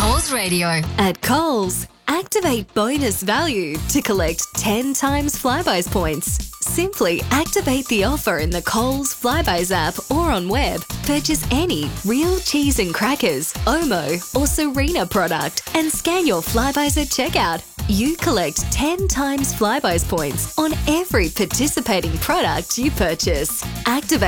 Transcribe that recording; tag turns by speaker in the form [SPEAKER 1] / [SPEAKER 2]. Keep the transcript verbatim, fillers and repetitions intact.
[SPEAKER 1] Coles Radio.
[SPEAKER 2] At Coles, activate bonus value to collect ten times Flybuys points. Simply activate the offer in the Coles Flybuys app or on web. Purchase any real cheese and crackers, Omo or Serena product and scan your Flybuys at checkout. You collect ten times Flybuys points on every participating product you purchase. Activate